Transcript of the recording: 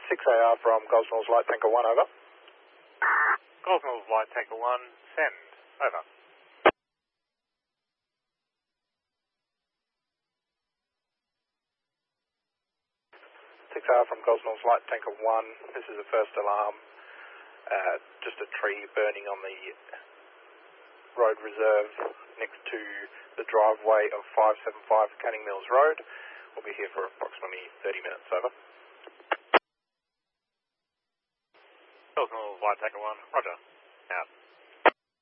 6AR from Gosnell's Light Tanker 1, over. Gosnell's Light Tanker 1, send, over. 6AR from Gosnell's Light Tanker 1, this is the first alarm. Just a tree burning on the road reserve next to the driveway of 575 Canning Mills Road. We'll be here for approximately 30 minutes, over. Gosnell's Light Tanker 1, roger, out.